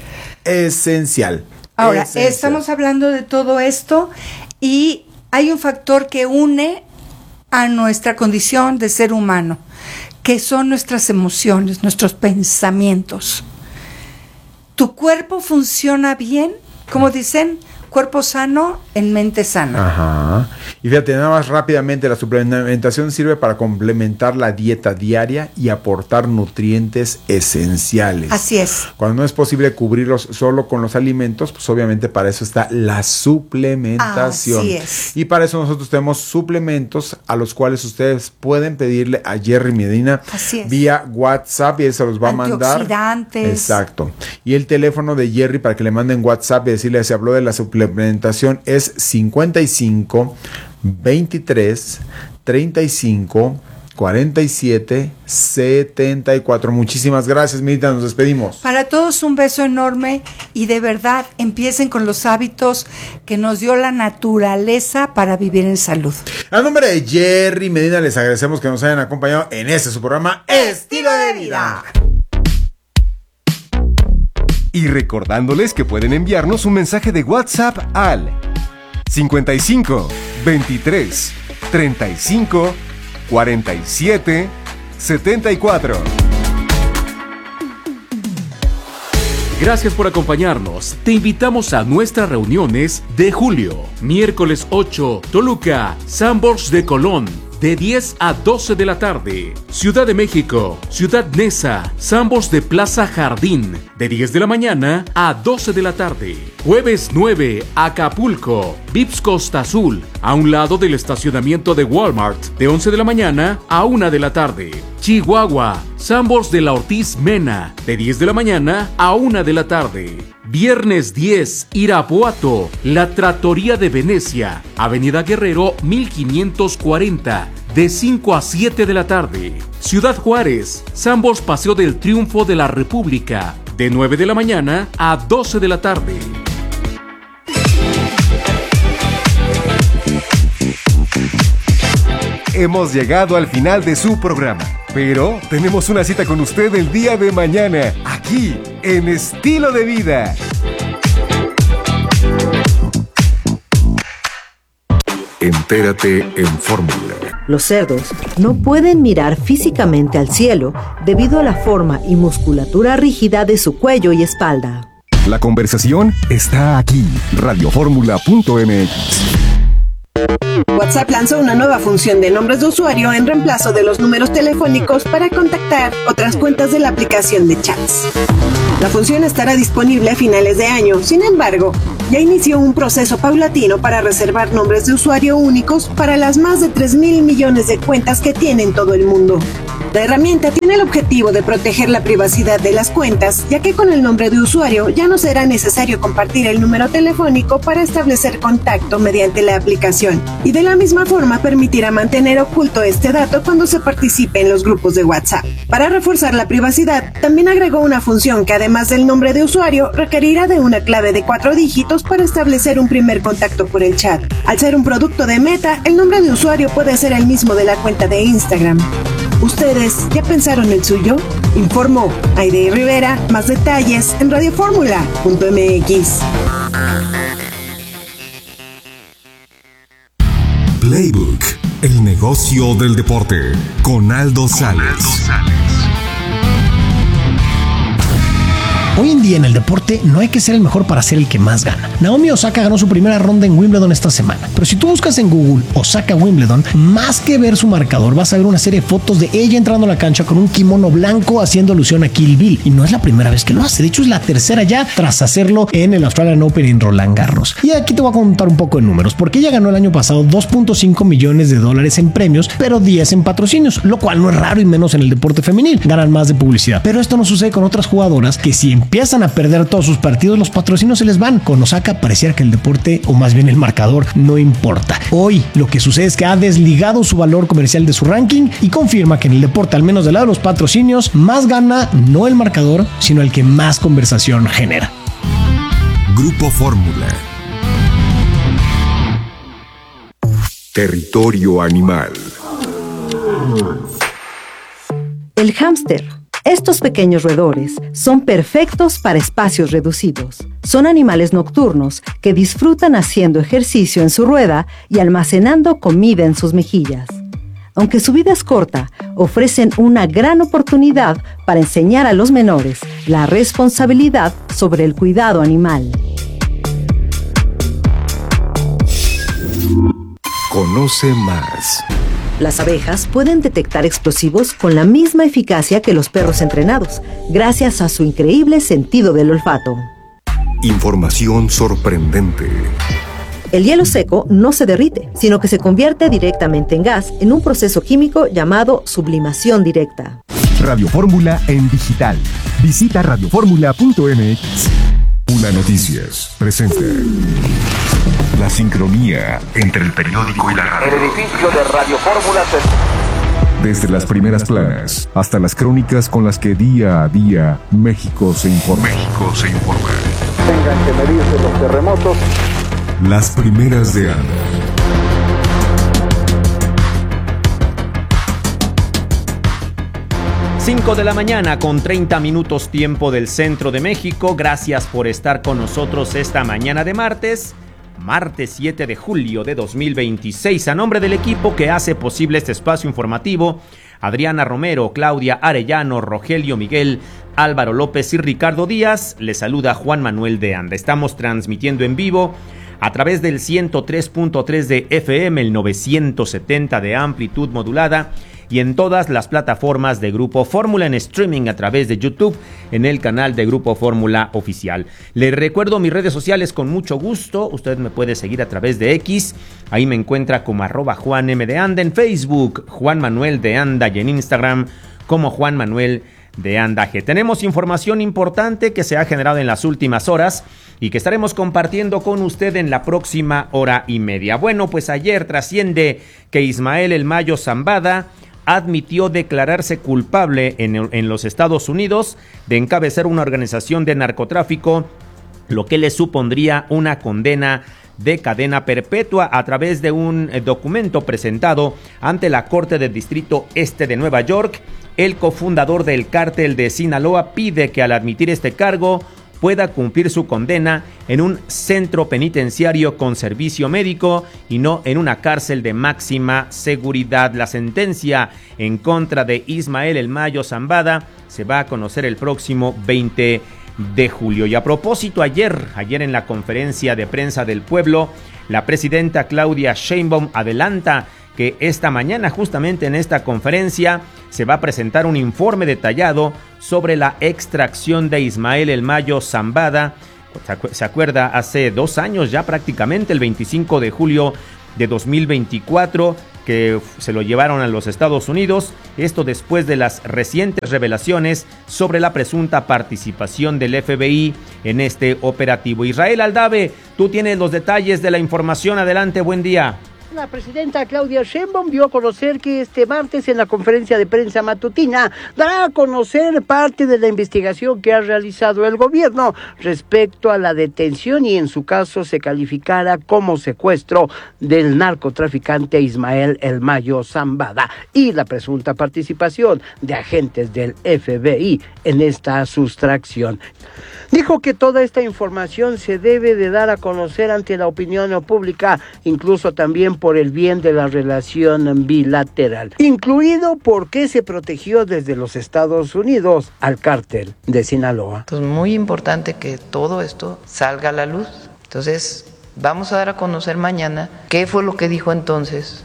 esencial. Ahora, esencial. Estamos hablando de todo esto y hay un factor que une a nuestra condición de ser humano, que son nuestras emociones, nuestros pensamientos. Tu cuerpo funciona bien, como dicen, cuerpo sano en mente sana. Ajá. Y fíjate, nada más rápidamente, la suplementación sirve para complementar la dieta diaria y aportar nutrientes esenciales. Así es. Cuando no es posible cubrirlos solo con los alimentos, pues obviamente para eso está la suplementación. Así es. Y para eso nosotros tenemos suplementos a los cuales ustedes pueden pedirle a Jerry Medina Así es. vía WhatsApp y él se los va a mandar. Antioxidantes. Exacto. Y el teléfono de Jerry para que le manden WhatsApp y decirle se habló de la suplementación es cincuenta y cinco, veintitrés, treinta y cinco, cuarenta y siete, setenta y cuatro. Muchísimas gracias, Mirita, nos despedimos. Para todos un beso enorme y de verdad empiecen con los hábitos que nos dio la naturaleza para vivir en salud. A nombre de Jerry Medina les agradecemos que nos hayan acompañado en este su programa Estilo de Vida. Y recordándoles que pueden enviarnos un mensaje de WhatsApp al cincuenta y cinco, veintitrés, treinta y cinco, cuarenta y siete, setenta y cuatro. Gracias por acompañarnos. Te invitamos a nuestras reuniones de julio. Miércoles ocho, Toluca, Sanborns de Colón, de diez a doce de la tarde. Ciudad de México, Ciudad Neza, Sanborns de Plaza Jardín, de diez de la mañana a doce de la tarde. Jueves nueve, Acapulco, Vips Costa Azul, a un lado del estacionamiento de Walmart, de once de la mañana a una de la tarde. Chihuahua, Sanborns de la Ortiz Mena, de diez de la mañana a una de la tarde. Viernes diez, Irapuato, La Trattoria de Venecia, Avenida Guerrero mil quinientos cuarenta, de cinco a siete de la tarde. Ciudad Juárez, Sanborns Paseo del Triunfo de la República, de nueve de la mañana a doce de la tarde. Hemos llegado al final de su programa, pero tenemos una cita con usted el día de mañana, aquí en Estilo de Vida. Entérate en Fórmula. Los cerdos no pueden mirar físicamente al cielo debido a la forma y musculatura rígida de su cuello y espalda. La conversación está aquí. radio fórmula punto m x. WhatsApp lanzó una nueva función de nombres de usuario en reemplazo de los números telefónicos para contactar otras cuentas de la aplicación de chats. La función estará disponible a finales de año, sin embargo, ya inició un proceso paulatino para reservar nombres de usuario únicos para las más de tres mil millones de cuentas que tiene en todo el mundo. La herramienta tiene el objetivo de proteger la privacidad de las cuentas, ya que con el nombre de usuario ya no será necesario compartir el número telefónico para establecer contacto mediante la aplicación, y de la misma forma permitirá mantener oculto este dato cuando se participe en los grupos de WhatsApp. Para reforzar la privacidad, también agregó una función que además del nombre de usuario requerirá de una clave de cuatro dígitos para establecer un primer contacto por el chat. Al ser un producto de Meta, el nombre de usuario puede ser el mismo de la cuenta de Instagram. ¿Ustedes ya pensaron el suyo? Informó Aide Rivera. Más detalles en radio fórmula punto m x. Playbook, el negocio del deporte, con Aldo Sales. Hoy en día en el deporte no hay que ser el mejor para ser el que más gana. Naomi Osaka ganó su primera ronda en Wimbledon esta semana, pero si tú buscas en Google Osaka Wimbledon, más que ver su marcador, vas a ver una serie de fotos de ella entrando a la cancha con un kimono blanco haciendo alusión a Kill Bill, y no es la primera vez que lo hace, de hecho es la tercera ya tras hacerlo en el Australian Open en Roland Garros. Y aquí te voy a contar un poco de números, porque ella ganó el año pasado dos punto cinco millones de dólares en premios, pero diez en patrocinios, lo cual no es raro y menos en el deporte femenil, ganan más de publicidad. Pero esto no sucede con otras jugadoras que si empiezan a perder todos sus partidos, los patrocinios se les van. Con Osaka pareciera que el deporte, o más bien el marcador, no importa. Hoy lo que sucede es que ha desligado su valor comercial de su ranking y confirma que en el deporte, al menos del lado de los patrocinios, más gana no el marcador, sino el que más conversación genera. Grupo Fórmula. Territorio animal. El hámster. Estos pequeños roedores son perfectos para espacios reducidos. Son animales nocturnos que disfrutan haciendo ejercicio en su rueda y almacenando comida en sus mejillas. Aunque su vida es corta, ofrecen una gran oportunidad para enseñar a los menores la responsabilidad sobre el cuidado animal. Conoce más. Las abejas pueden detectar explosivos con la misma eficacia que los perros entrenados, gracias a su increíble sentido del olfato. Información sorprendente. El hielo seco no se derrite, sino que se convierte directamente en gas en un proceso químico llamado sublimación directa. Radio Fórmula en digital. Visita radio fórmula punto m x. Una Noticias presenta la sincronía entre el periódico y la radio. El edificio de Radio Fórmula se... Desde las primeras planas hasta las crónicas con las que día a día México se informa. México se informa. Tengan que medirse los terremotos. Las primeras de Ana. cinco de la mañana con treinta minutos tiempo del centro de México. Gracias por estar con nosotros esta mañana de martes. Martes siete de julio de dos mil veintiséis. A nombre del equipo que hace posible este espacio informativo, Adriana Romero, Claudia Arellano, Rogelio Miguel, Álvaro López y Ricardo Díaz, les saluda Juan Manuel de Anda. Estamos transmitiendo en vivo a través del ciento tres punto tres de F M, el novecientos setenta de amplitud modulada y en todas las plataformas de Grupo Fórmula, en streaming a través de YouTube, en el canal de Grupo Fórmula Oficial. Les recuerdo mis redes sociales con mucho gusto. Usted me puede seguir a través de X, ahí me encuentra como arroba Juan M de Anda, en Facebook Juan Manuel de Anda y en Instagram como Juan Manuel de Andaje. Tenemos información importante que se ha generado en las últimas horas y que estaremos compartiendo con usted en la próxima hora y media. Bueno, pues ayer trasciende que Ismael El Mayo Zambada admitió declararse culpable en, en los Estados Unidos de encabezar una organización de narcotráfico, lo que le supondría una condena de cadena perpetua. A través de un eh, documento presentado ante la Corte del Distrito Este de Nueva York, el cofundador del cártel de Sinaloa pide que al admitir este cargo pueda cumplir su condena en un centro penitenciario con servicio médico y no en una cárcel de máxima seguridad. La sentencia en contra de Ismael El Mayo Zambada se va a conocer el próximo veinte de julio. Y a propósito, ayer, ayer en la conferencia de prensa del pueblo, la presidenta Claudia Sheinbaum adelanta que esta mañana, justamente en esta conferencia, se va a presentar un informe detallado sobre la extracción de Ismael El Mayo Zambada. Se acuerda, hace dos años ya prácticamente, el veinticinco de julio de dos mil veinticuatro, que se lo llevaron a los Estados Unidos. Esto después de las recientes revelaciones sobre la presunta participación del F B I en este operativo. Israel Aldave, tú tienes los detalles de la información. Adelante, buen día. La presidenta Claudia Sheinbaum dio a conocer que este martes en la conferencia de prensa matutina dará a conocer parte de la investigación que ha realizado el gobierno respecto a la detención y en su caso se calificara como secuestro del narcotraficante Ismael El Mayo Zambada y la presunta participación de agentes del F B I en esta sustracción. Dijo que toda esta información se debe de dar a conocer ante la opinión pública, incluso también por el bien de la relación bilateral, incluido por qué se protegió desde los Estados Unidos al cártel de Sinaloa. Entonces, muy importante que todo esto salga a la luz. Entonces, vamos a dar a conocer mañana qué fue lo que dijo entonces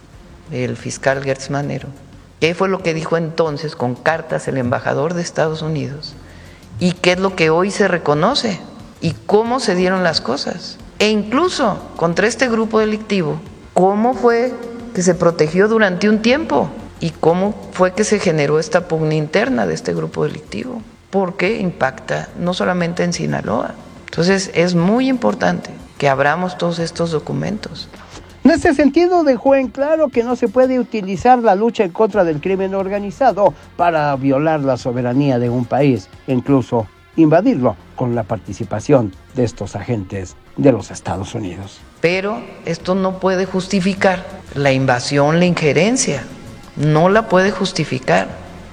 el fiscal Gertz Manero, qué fue lo que dijo entonces con cartas el embajador de Estados Unidos, y qué es lo que hoy se reconoce y cómo se dieron las cosas. E incluso contra este grupo delictivo, cómo fue que se protegió durante un tiempo y cómo fue que se generó esta pugna interna de este grupo delictivo, porque impacta no solamente en Sinaloa. Entonces es muy importante que abramos todos estos documentos. En este sentido, dejó en claro que no se puede utilizar la lucha en contra del crimen organizado para violar la soberanía de un país, incluso invadirlo con la participación de estos agentes de los Estados Unidos. Pero esto no puede justificar la invasión, la injerencia, no la puede justificar,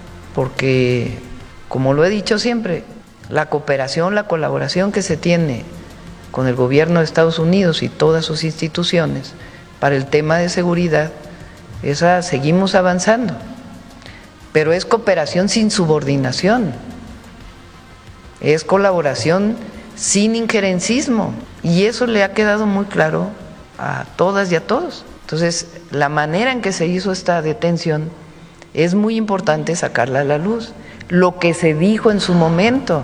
porque, como lo he dicho siempre, la cooperación, la colaboración que se tiene con el gobierno de Estados Unidos y todas sus instituciones para el tema de seguridad, esa seguimos avanzando, pero es cooperación sin subordinación, es colaboración sin injerencismo, y eso le ha quedado muy claro a todas y a todos. Entonces, la manera en que se hizo esta detención es muy importante sacarla a la luz, lo que se dijo en su momento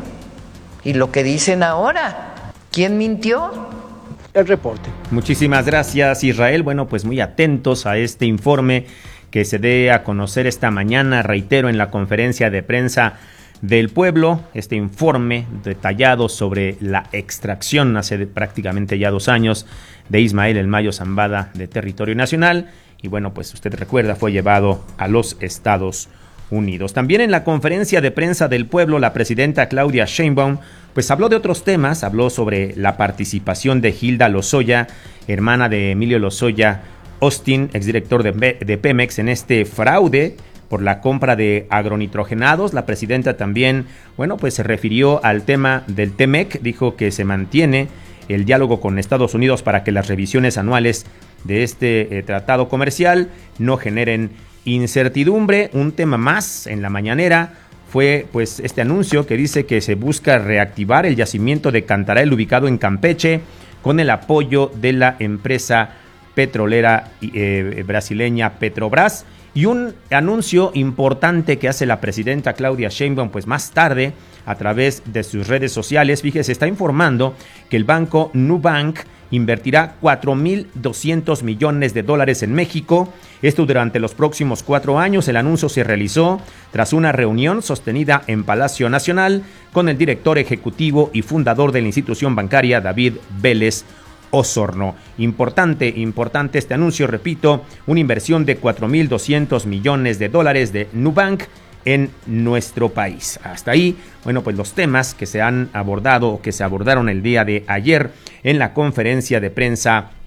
y lo que dicen ahora. ¿Quién mintió? El reporte. Muchísimas gracias, Israel. Bueno, pues muy atentos a este informe que se dé a conocer esta mañana, reitero, en la conferencia de prensa del pueblo, este informe detallado sobre la extracción hace de prácticamente ya dos años de Ismael El Mayo Zambada de territorio nacional. Y bueno, pues usted recuerda, fue llevado a los Estados Unidos. También en la conferencia de prensa del pueblo, la presidenta Claudia Sheinbaum pues habló de otros temas, habló sobre la participación de Hilda Lozoya, hermana de Emilio Lozoya Austin, exdirector de, de Pemex, en este fraude por la compra de agronitrogenados. La presidenta también, bueno, pues se refirió al tema del Temec, dijo que se mantiene el diálogo con Estados Unidos para que las revisiones anuales de este eh, tratado comercial no generen incertidumbre. Un tema más en la mañanera fue pues este anuncio que dice que se busca reactivar el yacimiento de Cantarell ubicado en Campeche con el apoyo de la empresa petrolera eh, brasileña Petrobras. Y un anuncio importante que hace la presidenta Claudia Sheinbaum pues más tarde a través de sus redes sociales. Fíjese, está informando que el banco Nubank invertirá cuatro mil doscientos millones de dólares en México. Esto durante los próximos cuatro años. El anuncio se realizó tras una reunión sostenida en Palacio Nacional con el director ejecutivo y fundador de la institución bancaria, David Vélez Osorno. Importante, importante este anuncio, repito, una inversión de cuatro mil doscientos millones de dólares de Nubank en nuestro país. Hasta ahí, bueno, pues los temas que se han abordado o que se abordaron el día de ayer en la conferencia de prensa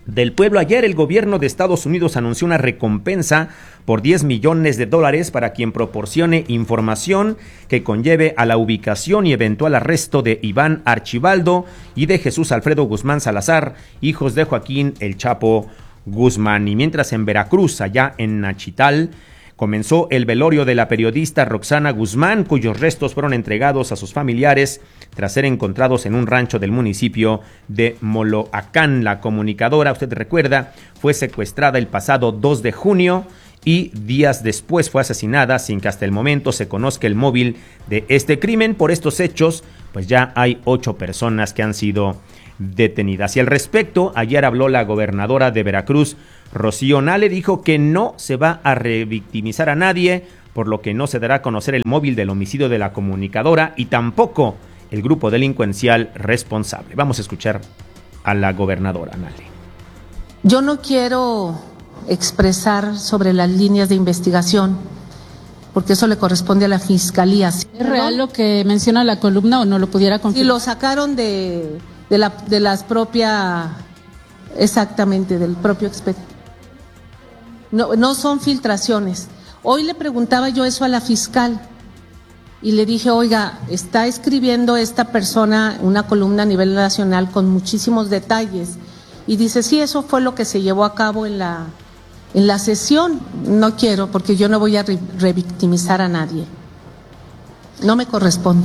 del pueblo. Ayer el gobierno de Estados Unidos anunció una recompensa por diez millones de dólares para quien proporcione información que conlleve a la ubicación y eventual arresto de Iván Archibaldo y de Jesús Alfredo Guzmán Salazar, hijos de Joaquín El Chapo Guzmán. Y mientras en Veracruz, allá en Nachital, comenzó el velorio de la periodista Roxana Guzmán, cuyos restos fueron entregados a sus familiares tras ser encontrados en un rancho del municipio de Moloacán. La comunicadora, usted recuerda, fue secuestrada el pasado dos de junio y días después fue asesinada sin que hasta el momento se conozca el móvil de este crimen. Por estos hechos, pues ya hay ocho personas que han sido detenidas. Y al respecto, ayer habló la gobernadora de Veracruz, Rocío Nale, dijo que no se va a revictimizar a nadie, por lo que no se dará a conocer el móvil del homicidio de la comunicadora y tampoco el grupo delincuencial responsable. Vamos a escuchar a la gobernadora Nale. Yo no quiero expresar sobre las líneas de investigación, porque eso le corresponde a la Fiscalía. ¿Es real lo que menciona la columna o no lo pudiera confirmar? Sí, lo sacaron de, de, la, de las propias, exactamente, del propio expediente. No, no son filtraciones. Hoy le preguntaba yo eso a la fiscal y le dije, oiga, está escribiendo esta persona una columna a nivel nacional con muchísimos detalles. Y dice, sí, eso fue lo que se llevó a cabo en la, en la sesión. No quiero, porque yo no voy a re- revictimizar a nadie. No me corresponde.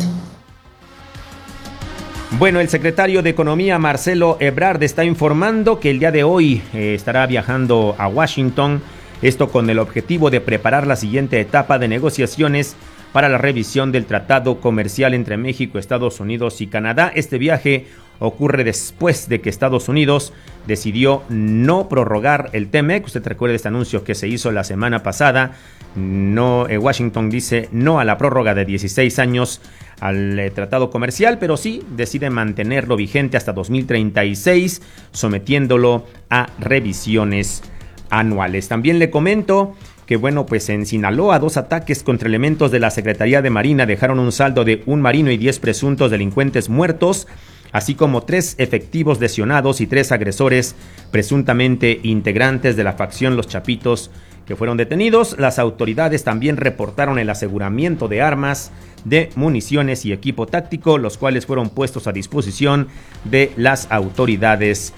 Bueno, el secretario de Economía, Marcelo Ebrard, está informando que el día de hoy eh, estará viajando a Washington, esto con el objetivo de preparar la siguiente etapa de negociaciones para la revisión del tratado comercial entre México, Estados Unidos y Canadá. Este viaje ocurre después de que Estados Unidos decidió no prorrogar el T M E C. Usted recuerda este anuncio que se hizo la semana pasada. No, eh, Washington dice no a la prórroga de dieciséis años al eh, tratado comercial, pero sí decide mantenerlo vigente hasta dos mil treinta y seis, sometiéndolo a revisiones anuales. También le comento que, bueno, pues en Sinaloa, dos ataques contra elementos de la Secretaría de Marina dejaron un saldo de un marino y diez presuntos delincuentes muertos, así como tres efectivos lesionados y tres agresores presuntamente integrantes de la facción Los Chapitos que fueron detenidos. Las autoridades también reportaron el aseguramiento de armas, de municiones y equipo táctico, los cuales fueron puestos a disposición de las autoridades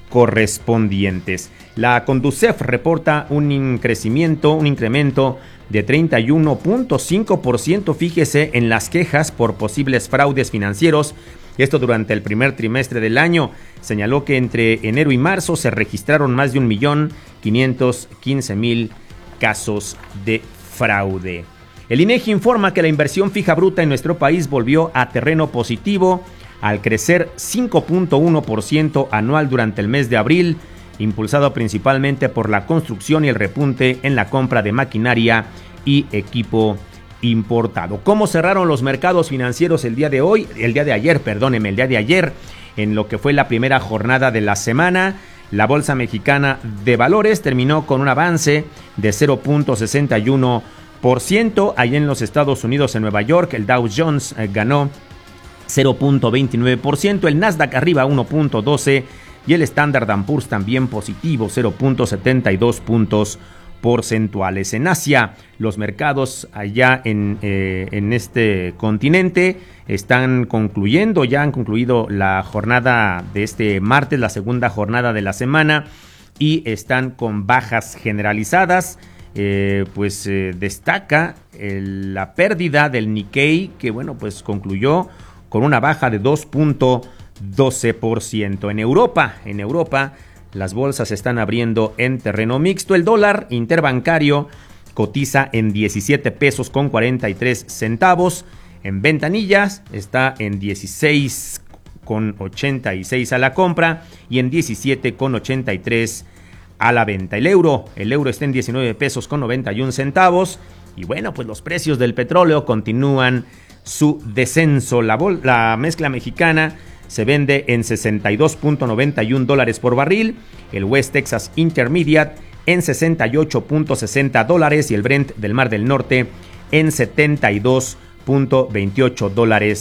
correspondientes. La Conducef reporta un crecimiento, un incremento de treinta y uno punto cinco por ciento, fíjese, en las quejas por posibles fraudes financieros. Esto durante el primer trimestre del año. Señaló que entre enero y marzo se registraron más de un millón quinientos quince mil casos de fraude. El INEGI informa que la inversión fija bruta en nuestro país volvió a terreno positivo al crecer cinco punto uno por ciento anual durante el mes de abril, impulsado principalmente por la construcción y el repunte en la compra de maquinaria y equipo importado. ¿Cómo cerraron los mercados financieros el día de hoy? El día de ayer, perdóneme, el día de ayer, en lo que fue la primera jornada de la semana. La Bolsa Mexicana de Valores terminó con un avance de cero punto sesenta y uno por ciento. Allá en los Estados Unidos, en Nueva York, el Dow Jones eh, ganó cero punto veintinueve por ciento, el Nasdaq arriba uno punto doce por ciento y el Standard and Poor's también positivo, cero punto setenta y dos puntos porcentuales. En Asia, los mercados allá en, eh, en este continente están concluyendo, ya han concluido la jornada de este martes, la segunda jornada de la semana, y están con bajas generalizadas. Eh, pues eh, destaca el, la pérdida del Nikkei, que bueno, pues concluyó con una baja de dos punto doce por ciento. En Europa, en Europa, las bolsas están abriendo en terreno mixto. El dólar interbancario cotiza en diecisiete pesos con cuarenta y tres centavos. En ventanillas está en dieciséis con ochenta y seis a la compra y en diecisiete con ochenta y tres a la venta. El euro, el euro está en diecinueve pesos con noventa y un centavos. Y bueno, pues los precios del petróleo continúan su descenso. La, bol- la mezcla mexicana se vende en sesenta y dos punto noventa y uno dólares por barril, el West Texas Intermediate en sesenta y ocho punto sesenta dólares y el Brent del Mar del Norte en setenta y dos punto veintiocho dólares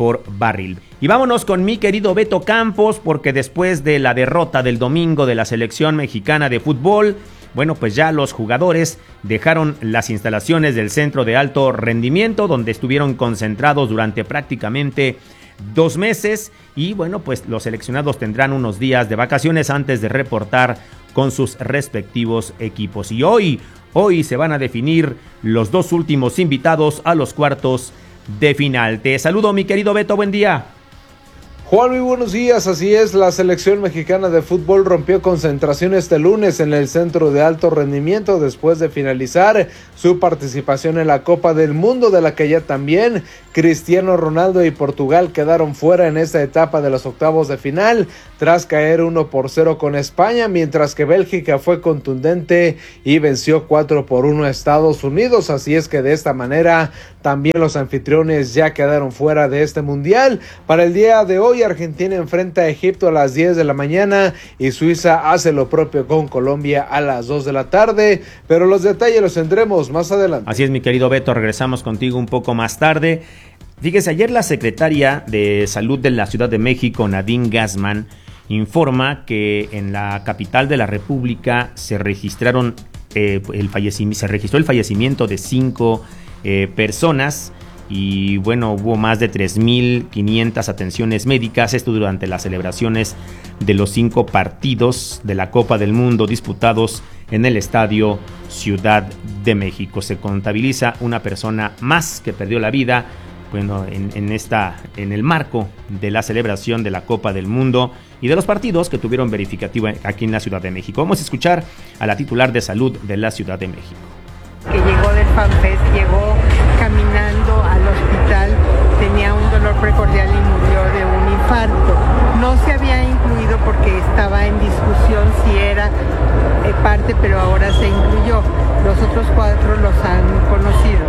por barril. Y vámonos con mi querido Beto Campos, porque después de la derrota del domingo de la selección mexicana de fútbol, bueno, pues ya los jugadores dejaron las instalaciones del centro de alto rendimiento, donde estuvieron concentrados durante prácticamente dos meses, y bueno, pues los seleccionados tendrán unos días de vacaciones antes de reportar con sus respectivos equipos. Y hoy, hoy se van a definir los dos últimos invitados a los cuartos de final. Te saludo, mi querido Beto, buen día. Juan, muy buenos días. Así es, la selección mexicana de fútbol rompió concentración este lunes en el centro de alto rendimiento después de finalizar su participación en la Copa del Mundo, de la que ya también Cristiano Ronaldo y Portugal quedaron fuera en esta etapa de los octavos de final tras caer uno por cero con España, mientras que Bélgica fue contundente y venció cuatro por uno a Estados Unidos. Así es que de esta manera también los anfitriones ya quedaron fuera de este mundial. Para el día de hoy, Argentina enfrenta a Egipto a las diez de la mañana y Suiza hace lo propio con Colombia a las dos de la tarde, pero los detalles los tendremos más adelante. Así es, mi querido Beto, regresamos contigo un poco más tarde. Fíjese, ayer la secretaria de Salud de la Ciudad de México, Nadine Gassman, informa que en la capital de la República se registraron eh, el fallecimiento, se registró el fallecimiento de cinco eh, personas. Y bueno, hubo más de tres mil quinientas atenciones médicas, esto durante las celebraciones de los cinco partidos de la Copa del Mundo disputados en el Estadio Ciudad de México. Se contabiliza una persona más que perdió la vida, bueno, en, en, esta, en el marco de la celebración de la Copa del Mundo y de los partidos que tuvieron verificativo aquí en la Ciudad de México. Vamos a escuchar a la titular de Salud de la Ciudad de México. Que llegó del FanFest, llegó caminando al hospital, tenía un dolor precordial y murió de un infarto. No se había incluido porque estaba en discusión si era eh, parte, pero ahora se incluyó. Los otros cuatro los han conocido.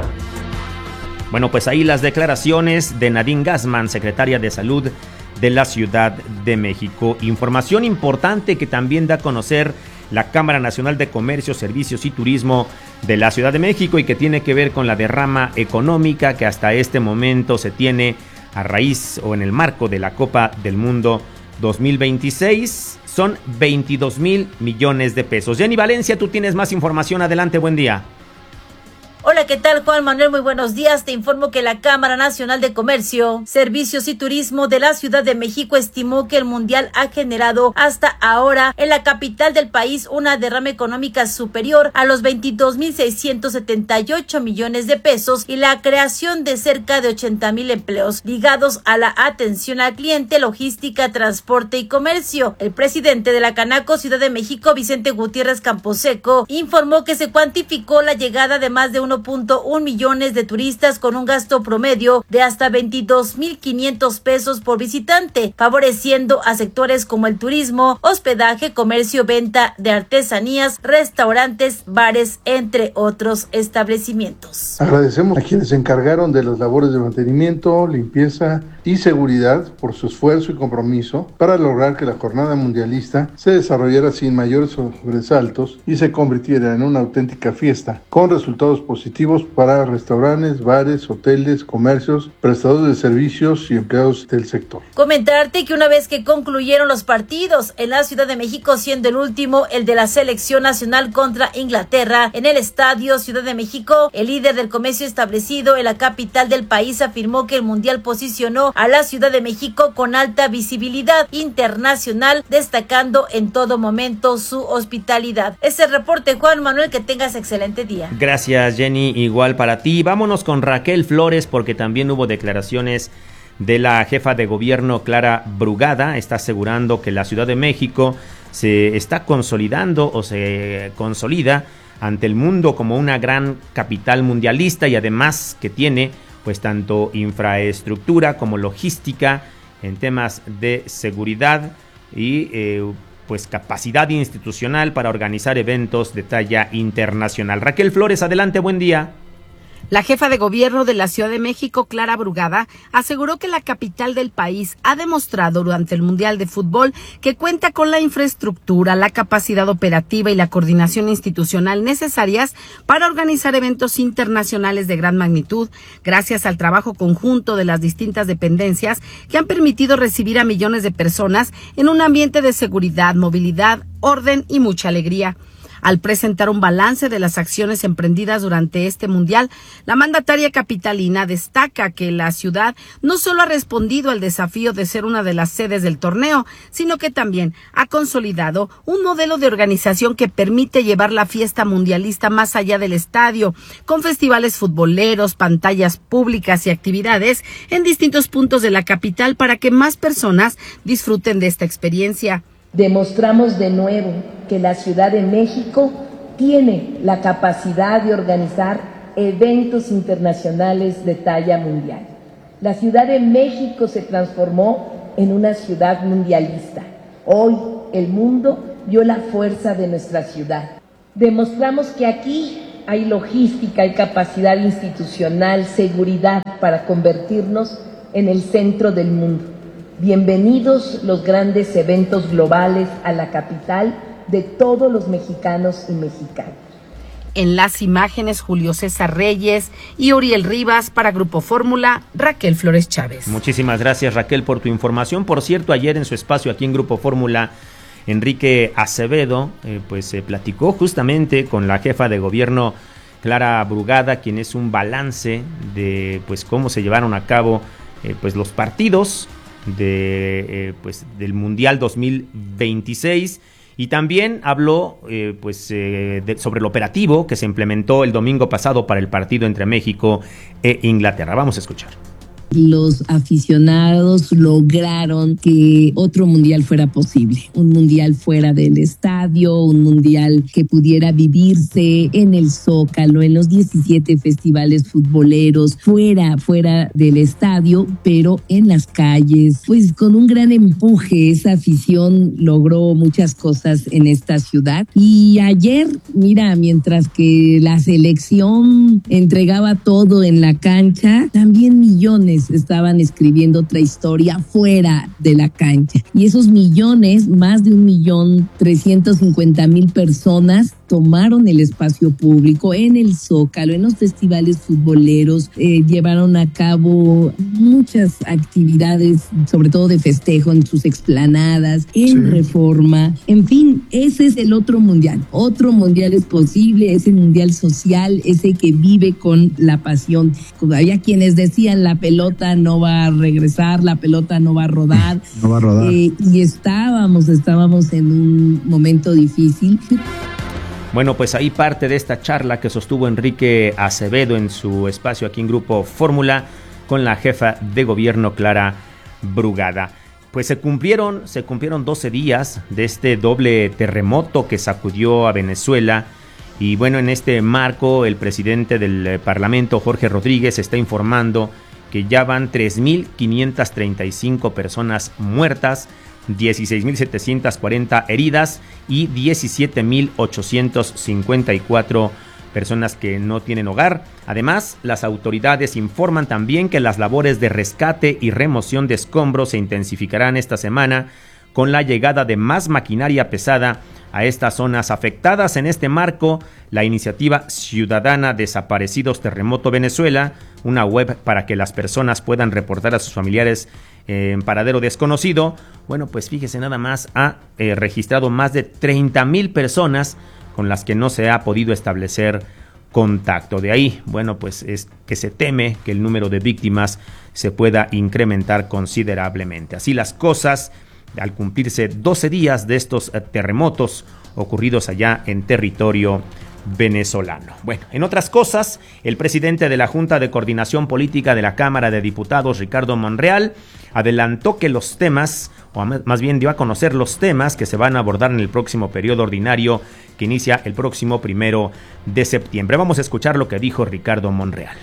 Bueno, pues ahí las declaraciones de Nadine Gassman, secretaria de Salud de la Ciudad de México. Información importante que también da a conocer la Cámara Nacional de Comercio, Servicios y Turismo de la Ciudad de México, y que tiene que ver con la derrama económica que hasta este momento se tiene a raíz o en el marco de la Copa del Mundo dos mil veintiséis. Son veintidós mil millones de pesos. Jenny Valencia, tú tienes más información. Adelante, buen día. Hola, ¿qué tal, Juan Manuel? Muy buenos días. Te informo que la Cámara Nacional de Comercio, Servicios y Turismo de la Ciudad de México estimó que el Mundial ha generado hasta ahora en la capital del país una derrama económica superior a los veintidós mil seiscientos setenta y ocho millones de pesos y la creación de cerca de ochenta mil empleos ligados a la atención al cliente, logística, transporte y comercio. El presidente de la Canaco Ciudad de México, Vicente Gutiérrez Camposeco, informó que se cuantificó la llegada de más de uno punto uno millones de turistas con un gasto promedio de hasta veintidós mil quinientos pesos por visitante, favoreciendo a sectores como el turismo, hospedaje, comercio, venta de artesanías, restaurantes, bares, entre otros establecimientos. Agradecemos a quienes se encargaron de las labores de mantenimiento, limpieza y seguridad por su esfuerzo y compromiso para lograr que la jornada mundialista se desarrollara sin mayores sobresaltos y se convirtiera en una auténtica fiesta, con resultados positivos para restaurantes, bares, hoteles, comercios, prestadores de servicios y empleados del sector. Comentarte que una vez que concluyeron los partidos en la Ciudad de México, siendo el último el de la selección nacional contra Inglaterra en el Estadio Ciudad de México, el líder del comercio establecido en la capital del país afirmó que el Mundial posicionó a la Ciudad de México con alta visibilidad internacional, destacando en todo momento su hospitalidad. Es el reporte, Juan Manuel, que tengas excelente día. Gracias, Jenny. Igual para ti. Vámonos con Raquel Flores, porque también hubo declaraciones de la jefa de gobierno, Clara Brugada. Está asegurando que la Ciudad de México se está consolidando o se consolida ante el mundo como una gran capital mundialista, y además que tiene pues tanto infraestructura como logística en temas de seguridad y eh, pues capacidad institucional para organizar eventos de talla internacional. Raquel Flores, adelante, buen día. La jefa de gobierno de la Ciudad de México, Clara Brugada, aseguró que la capital del país ha demostrado durante el Mundial de Fútbol que cuenta con la infraestructura, la capacidad operativa y la coordinación institucional necesarias para organizar eventos internacionales de gran magnitud, gracias al trabajo conjunto de las distintas dependencias que han permitido recibir a millones de personas en un ambiente de seguridad, movilidad, orden y mucha alegría. Al presentar un balance de las acciones emprendidas durante este mundial, la mandataria capitalina destaca que la ciudad no solo ha respondido al desafío de ser una de las sedes del torneo, sino que también ha consolidado un modelo de organización que permite llevar la fiesta mundialista más allá del estadio, con festivales futboleros, pantallas públicas y actividades en distintos puntos de la capital para que más personas disfruten de esta experiencia. Demostramos de nuevo que la Ciudad de México tiene la capacidad de organizar eventos internacionales de talla mundial. La Ciudad de México se transformó en una ciudad mundialista. Hoy el mundo vio la fuerza de nuestra ciudad. Demostramos que aquí hay logística, hay capacidad institucional, seguridad para convertirnos en el centro del mundo. Bienvenidos los grandes eventos globales a la capital de todos los mexicanos y mexicanas. En las imágenes, Julio César Reyes y Oriel Rivas para Grupo Fórmula, Raquel Flores Chávez. Muchísimas gracias, Raquel, por tu información. Por cierto, ayer en su espacio aquí en Grupo Fórmula, Enrique Acevedo eh, pues se eh, platicó justamente con la jefa de gobierno Clara Brugada, quien es un balance de pues cómo se llevaron a cabo eh, pues los partidos de eh, pues del Mundial dos mil veintiséis, y también habló eh, pues eh, de, sobre el operativo que se implementó el domingo pasado para el partido entre México e Inglaterra. Vamos a escuchar. Los aficionados lograron que otro mundial fuera posible, un mundial fuera del estadio, un mundial que pudiera vivirse en el Zócalo, en los diecisiete festivales futboleros, fuera, fuera del estadio, pero en las calles, pues con un gran empuje. Esa afición logró muchas cosas en esta ciudad. Y ayer, mira, mientras que la selección entregaba todo en la cancha, también millones estaban escribiendo otra historia fuera de la cancha. Y esos millones, más de un millón trescientos cincuenta mil personas, tomaron el espacio público en el Zócalo, en los festivales futboleros, eh, llevaron a cabo muchas actividades, sobre todo de festejo en sus explanadas, en sí. Reforma, en fin, ese es el otro mundial. Otro mundial es posible, ese mundial social, ese que vive con la pasión. Había quienes decían la pelota no va a regresar, la pelota no va a rodar. No va a rodar. Eh, y estábamos, estábamos en un momento difícil. Bueno, pues ahí parte de esta charla que sostuvo Enrique Acevedo en su espacio aquí en Grupo Fórmula con la jefa de gobierno Clara Brugada. Pues se cumplieron, se cumplieron doce días de este doble terremoto que sacudió a Venezuela. Y bueno, en este marco el presidente del Parlamento, Jorge Rodríguez, está informando que ya van tres mil quinientas treinta y cinco personas muertas, dieciséis mil setecientas cuarenta heridas y diecisiete mil ochocientas cincuenta y cuatro personas que no tienen hogar. Además, las autoridades informan también que las labores de rescate y remoción de escombros se intensificarán esta semana con la llegada de más maquinaria pesada a estas zonas afectadas. En este marco, la iniciativa ciudadana Desaparecidos Terremoto Venezuela, una web para que las personas puedan reportar a sus familiares en paradero desconocido, bueno, pues fíjese nada más, ha eh, registrado más de treinta mil personas con las que no se ha podido establecer contacto. De ahí, bueno, pues es que se teme que el número de víctimas se pueda incrementar considerablemente. Así las cosas, al cumplirse doce días de estos eh, terremotos ocurridos allá en territorio venezolano. Bueno, en otras cosas, el presidente de la Junta de Coordinación Política de la Cámara de Diputados, Ricardo Monreal, adelantó que los temas, o más bien dio a conocer los temas que se van a abordar en el próximo periodo ordinario que inicia el próximo primero de septiembre. Vamos a escuchar lo que dijo Ricardo Monreal.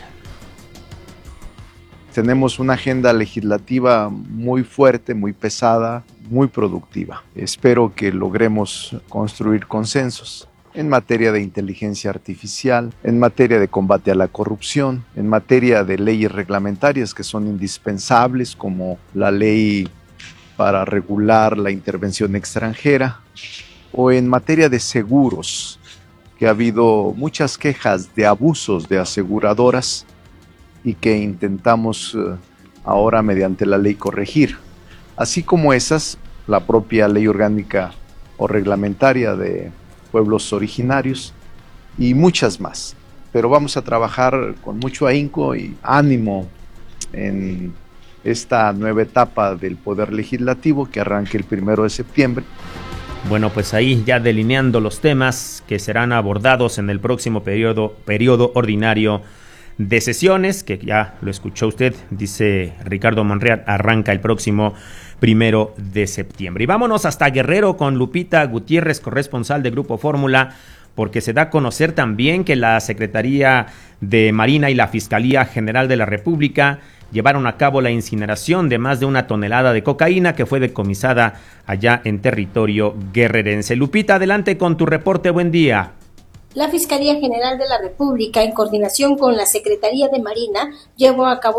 Tenemos una agenda legislativa muy fuerte, muy pesada, muy productiva. Espero que logremos construir consensos. en materia de inteligencia artificial, en materia de combate a la corrupción, en materia de leyes reglamentarias que son indispensables, como la ley para regular la intervención extranjera, o en materia de seguros, que ha habido muchas quejas de abusos de aseguradoras y que intentamos uh, ahora mediante la ley corregir. Así como esas, la propia ley orgánica o reglamentaria de pueblos originarios y muchas más. Pero vamos a trabajar con mucho ahínco y ánimo en esta nueva etapa del Poder Legislativo que arranque el primero de septiembre. Bueno, pues ahí ya delineando los temas que serán abordados en el próximo periodo, periodo ordinario de sesiones, que ya lo escuchó usted, dice Ricardo Monreal, arranca el próximo primero de septiembre. Y vámonos hasta Guerrero con Lupita Gutiérrez, corresponsal de Grupo Fórmula, porque se da a conocer también que la Secretaría de Marina y la Fiscalía General de la República llevaron a cabo la incineración de más de una tonelada de cocaína que fue decomisada allá en territorio guerrerense. Lupita, adelante con tu reporte, buen día. La Fiscalía General de la República, en coordinación con la Secretaría de Marina, llevó a cabo